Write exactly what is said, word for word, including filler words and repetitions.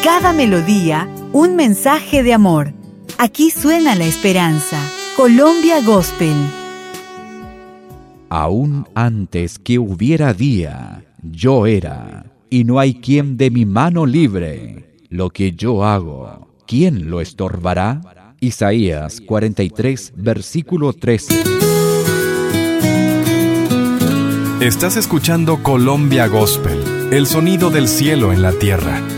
cada melodía, un mensaje de amor. Aquí suena la esperanza. Colombia Gospel. Aún antes que hubiera día, yo era, y no hay quien de mi mano libre. Lo que yo hago, ¿quién lo estorbará? Isaías cuarenta y tres, versículo trece. Estás escuchando Colombia Gospel, el sonido del cielo en la tierra.